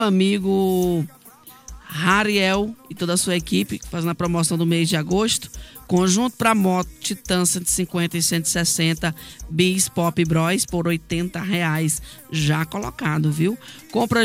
amigo Rariel e toda a sua equipe, fazendo a promoção do mês de agosto. Conjunto para moto Titan 150 e 160 Bis Pop Bros por R$80 já colocado, viu? Compra